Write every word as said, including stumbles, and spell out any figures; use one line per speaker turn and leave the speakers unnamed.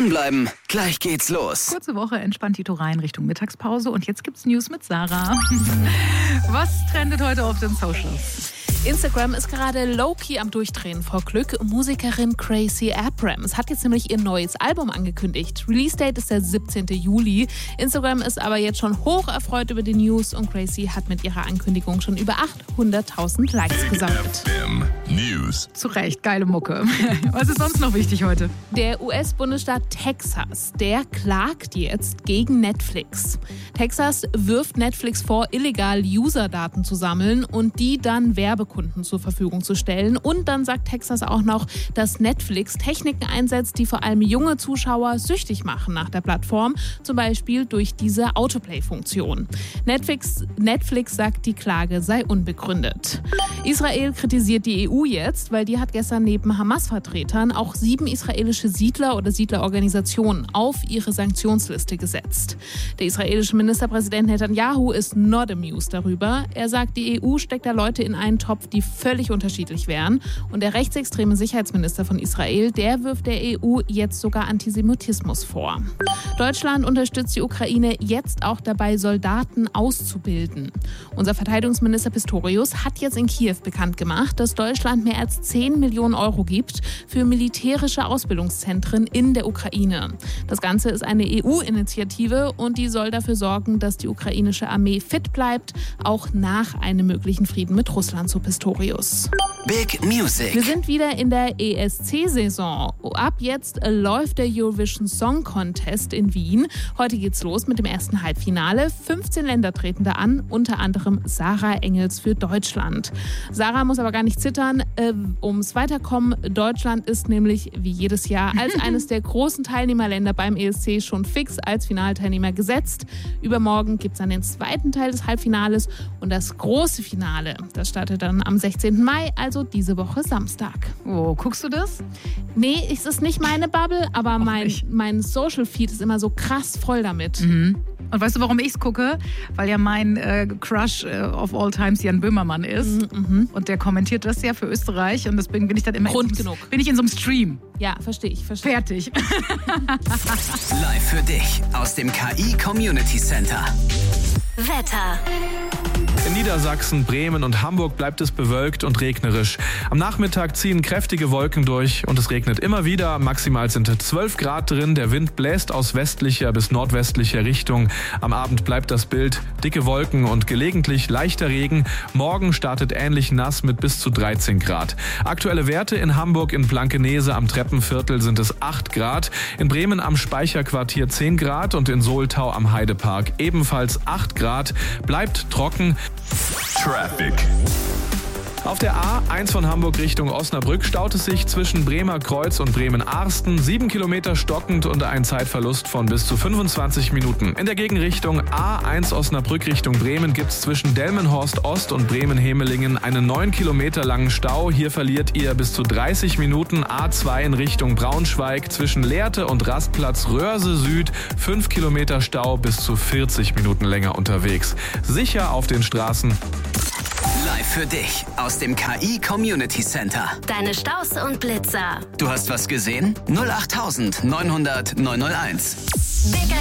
Dranbleiben, gleich geht's los.
Kurze Woche, entspannt Tito rein Richtung Mittagspause und jetzt gibt's News mit Sarah. Was trendet heute auf den Socials?
Instagram ist gerade low-key am Durchdrehen vor Glück. Musikerin Gracie Abrams hat jetzt nämlich ihr neues Album angekündigt. Release-Date ist der siebzehnten Juli. Instagram ist aber jetzt schon hoch erfreut über die News und Gracie hat mit ihrer Ankündigung schon über achthunderttausend Likes gesammelt.
News.
Zu Recht, geile Mucke. Was ist sonst noch wichtig heute?
Der U S-Bundesstaat Texas, der klagt jetzt gegen Netflix. Texas wirft Netflix vor, illegal User-Daten zu sammeln und die dann Werbekunden zur Verfügung zu stellen. Und dann sagt Texas auch noch, dass Netflix Techniken einsetzt, die vor allem junge Zuschauer süchtig machen nach der Plattform, zum Beispiel durch diese Autoplay-Funktion. Netflix, Netflix sagt, die Klage sei unbegründet. Israel kritisiert die E U jetzt, weil die hat gestern neben Hamas-Vertretern auch sieben israelische Siedler oder Siedlerorganisationen auf ihre Sanktionsliste gesetzt. Der israelische Ministerpräsident Netanyahu ist not amused darüber. Er sagt, die E U steckt da Leute in einen Topf, die völlig unterschiedlich wären. Und der rechtsextreme Sicherheitsminister von Israel, der wirft der E U jetzt sogar Antisemitismus vor. Deutschland unterstützt die Ukraine jetzt auch dabei, Soldaten auszubilden. Unser Verteidigungsminister Pistorius hat jetzt in Kiew bekannt gemacht, dass Deutschland mehr als zehn Millionen Euro gibt für militärische Ausbildungszentren in der Ukraine. Das Ganze ist eine E U-Initiative und die soll dafür sorgen, dass die ukrainische Armee fit bleibt, auch nach einem möglichen Frieden mit Russland, so Pistorius.
Big Music.
Wir sind wieder in der E S C-Saison. Ab jetzt läuft der Eurovision Song Contest in Wien. Heute geht's los mit dem ersten Halbfinale. fünfzehn Länder treten da an, unter anderem Sarah Engels für Deutschland. Sarah muss aber gar nicht zittern, äh, ums Weiterkommen. Deutschland ist nämlich wie jedes Jahr als eines der großen Teilnehmerländer beim E S C schon fix als Finalteilnehmer gesetzt. Übermorgen gibt's dann den zweiten Teil des Halbfinales und das große Finale. Das startet dann am sechzehnten Mai, also diese Woche Samstag.
Oh, guckst du das?
Nee, es ist nicht meine Bubble, aber mein, mein Social Feed ist immer so krass voll damit.
Mhm. Und weißt du, warum ich es gucke? Weil ja mein äh, Crush äh, of all times Jan Böhmermann ist.
Mhm.
Und der kommentiert das ja für Österreich. Und deswegen bin ich dann immer
Grund
in so,
genug.
bin ich in so einem Stream.
Ja, verstehe ich. Versteh.
Fertig.
Live für dich aus dem K I Community Center.
Wetter.
In Niedersachsen, Bremen und Hamburg bleibt es bewölkt und regnerisch. Am Nachmittag ziehen kräftige Wolken durch und es regnet immer wieder. Maximal sind zwölf Grad drin. Der Wind bläst aus westlicher bis nordwestlicher Richtung. Am Abend bleibt das Bild dicke Wolken und gelegentlich leichter Regen. Morgen startet ähnlich nass mit bis zu dreizehn Grad. Aktuelle Werte in Hamburg in Blankenese am Treppenviertel sind es acht Grad. In Bremen am Speicherquartier zehn Grad und in Soltau am Heidepark ebenfalls acht Grad. Bleibt trocken.
Traffic.
Auf der A eins von Hamburg Richtung Osnabrück staut es sich zwischen Bremer Kreuz und Bremen-Arsten. Sieben Kilometer stockend und ein Zeitverlust von bis zu fünfundzwanzig Minuten. In der Gegenrichtung A eins Osnabrück Richtung Bremen gibt es zwischen Delmenhorst Ost und Bremen-Hemelingen einen neun Kilometer langen Stau. Hier verliert ihr bis zu dreißig Minuten. A zwei in Richtung Braunschweig zwischen Lehrte und Rastplatz Röhrse Süd. fünf Kilometer Stau, bis zu vierzig Minuten länger unterwegs. Sicher auf den Straßen.
Live für dich aus dem K I Community Center.
Deine Staus und Blitzer.
Du hast was gesehen? null acht neunhundert neunhunderteins.
Big